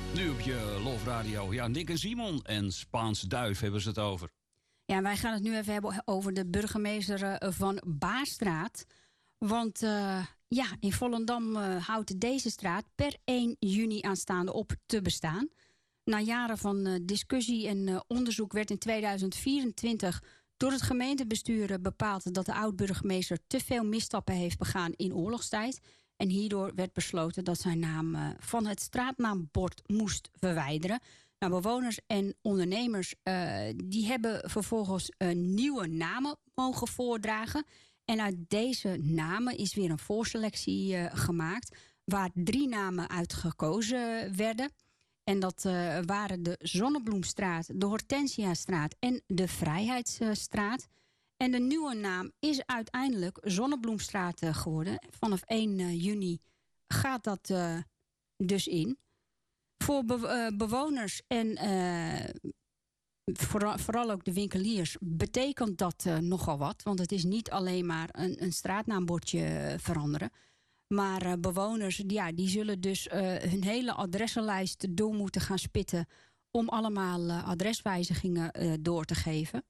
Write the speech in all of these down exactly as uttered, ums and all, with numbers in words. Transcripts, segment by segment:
Nu op je Love Radio. Ja, Nick en Simon en Spaans Duif hebben ze het over. Ja, wij gaan het nu even hebben over de burgemeester van Baarstraat. Want uh, ja, in Volendam uh, houdt deze straat per één juni aanstaande op te bestaan. Na jaren van uh, discussie en uh, onderzoek werd in tweeduizend vierentwintig door het gemeentebestuur bepaald dat de oud-burgemeester te veel misstappen heeft begaan in oorlogstijd. En hierdoor werd besloten dat zijn naam uh, van het straatnaambord moest verwijderen. Nou, bewoners en ondernemers uh, die hebben vervolgens uh, nieuwe namen mogen voordragen. En uit deze namen is weer een voorselectie uh, gemaakt, waar drie namen uit gekozen werden. En dat uh, waren de Zonnebloemstraat, de Hortensiastraat en de Vrijheidsstraat. En de nieuwe naam is uiteindelijk Zonnebloemstraat uh, geworden. Vanaf één juni gaat dat uh, dus in. Voor be- uh, bewoners en uh, vooral, vooral ook de winkeliers betekent dat uh, nogal wat. Want het is niet alleen maar een, een straatnaambordje veranderen. Maar uh, bewoners ja, die zullen dus uh, hun hele adressenlijst door moeten gaan spitten om allemaal uh, adreswijzigingen uh, door te geven.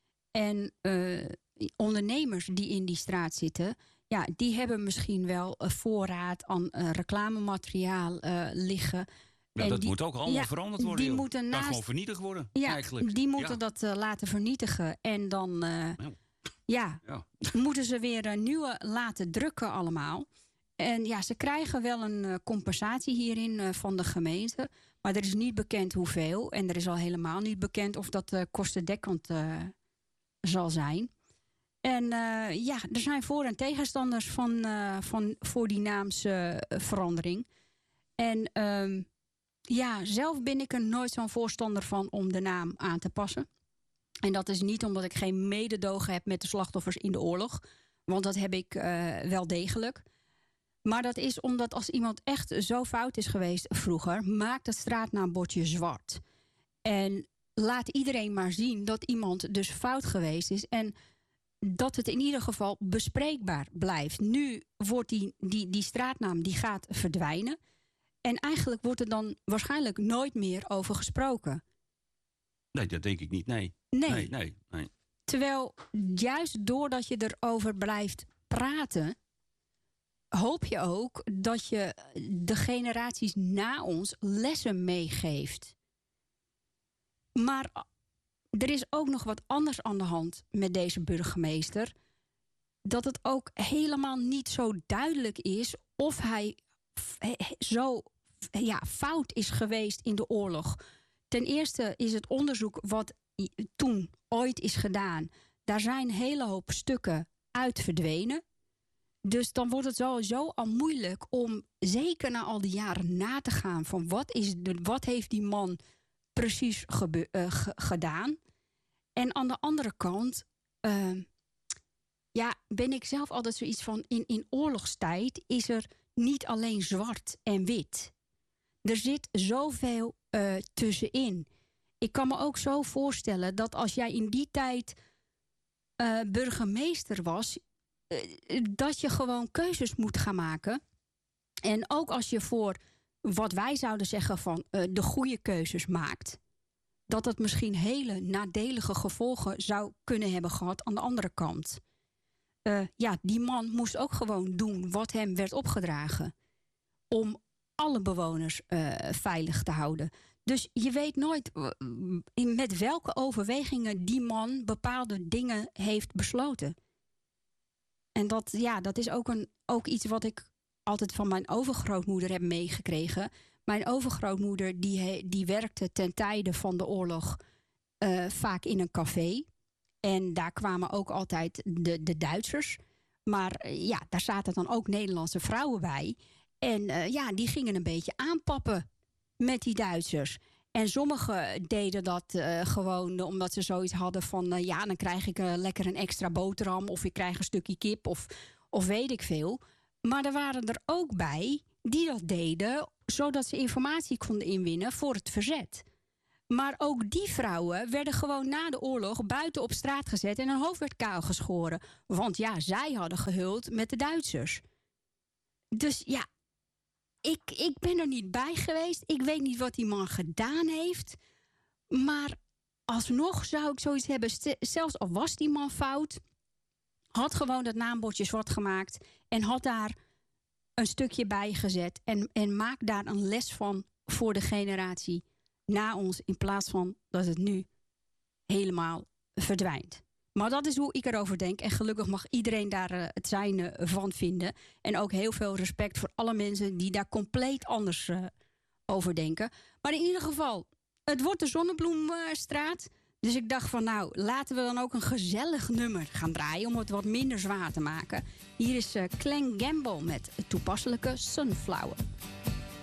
En uh, ondernemers die in die straat zitten, ja, die hebben misschien wel een voorraad aan uh, reclamemateriaal uh, liggen. Ja, en dat die, moet ook allemaal ja, veranderd worden. Die moeten kan naast, gewoon vernietigd worden, ja, eigenlijk. Die moeten ja. dat uh, laten vernietigen. En dan uh, nou. ja, ja. moeten ze weer een nieuwe laten drukken allemaal. En ja, ze krijgen wel een uh, compensatie hierin uh, van de gemeente. Maar er is niet bekend hoeveel. En er is al helemaal niet bekend of dat uh, kostendekkend uh, zal zijn. En uh, ja, er zijn voor- en tegenstanders van, uh, van, voor die naamsverandering. Uh, en uh, ja, zelf ben ik er nooit zo'n voorstander van om de naam aan te passen. En dat is niet omdat ik geen mededogen heb met de slachtoffers in de oorlog. Want dat heb ik uh, wel degelijk. Maar dat is omdat als iemand echt zo fout is geweest vroeger, maakt het straatnaambordje zwart. En laat iedereen maar zien dat iemand dus fout geweest is. En dat het in ieder geval bespreekbaar blijft. Nu wordt die, die, die straatnaam die gaat verdwijnen. En eigenlijk wordt er dan waarschijnlijk nooit meer over gesproken. Nee, dat denk ik niet, nee. Nee. nee, nee, nee. Terwijl juist doordat je erover blijft praten, hoop je ook dat je de generaties na ons lessen meegeeft. Maar er is ook nog wat anders aan de hand met deze burgemeester. Dat het ook helemaal niet zo duidelijk is of hij zo ja, fout is geweest in de oorlog. Ten eerste is het onderzoek wat toen ooit is gedaan, daar zijn een hele hoop stukken uit verdwenen. Dus dan wordt het sowieso al moeilijk om zeker na al die jaren na te gaan van wat, is de, wat heeft die man precies gebe- uh, g- gedaan. En aan de andere kant uh, ja, ben ik zelf altijd zoiets van in, in oorlogstijd is er niet alleen zwart en wit. Er zit zoveel uh, tussenin. Ik kan me ook zo voorstellen dat als jij in die tijd uh, burgemeester was, uh, dat je gewoon keuzes moet gaan maken. En ook als je voor wat wij zouden zeggen van uh, de goede keuzes maakt, dat het misschien hele nadelige gevolgen zou kunnen hebben gehad aan de andere kant. Uh, ja, die man moest ook gewoon doen wat hem werd opgedragen om alle bewoners uh, veilig te houden. Dus je weet nooit uh, met welke overwegingen die man bepaalde dingen heeft besloten. En dat, ja, dat is ook, een, ook iets wat ik altijd van mijn overgrootmoeder heb meegekregen. Mijn overgrootmoeder die, die werkte ten tijde van de oorlog uh, vaak in een café. En daar kwamen ook altijd de, de Duitsers. Maar uh, ja, daar zaten dan ook Nederlandse vrouwen bij. En uh, ja, die gingen een beetje aanpappen met die Duitsers. En sommigen deden dat uh, gewoon omdat ze zoiets hadden van Uh, ja, dan krijg ik uh, lekker een extra boterham, of ik krijg een stukje kip, of, of weet ik veel. Maar er waren er ook bij die dat deden zodat ze informatie konden inwinnen voor het verzet. Maar ook die vrouwen werden gewoon na de oorlog buiten op straat gezet en hun hoofd werd kaal geschoren. Want ja, zij hadden gehuld met de Duitsers. Dus ja, ik, ik ben er niet bij geweest. Ik weet niet wat die man gedaan heeft. Maar alsnog zou ik zoiets hebben, st- zelfs al was die man fout, had gewoon dat naambordje zwart gemaakt en had daar een stukje bij gezet. En, en maak daar een les van voor de generatie na ons, in plaats van dat het nu helemaal verdwijnt. Maar dat is hoe ik erover denk. En gelukkig mag iedereen daar uh, het zijne van vinden. En ook heel veel respect voor alle mensen die daar compleet anders uh, over denken. Maar in ieder geval, het wordt de Zonnebloemstraat. Dus ik dacht van nou, laten we dan ook een gezellig nummer gaan draaien om het wat minder zwaar te maken. Hier is uh, Clan Gamble met het toepasselijke Sunflower.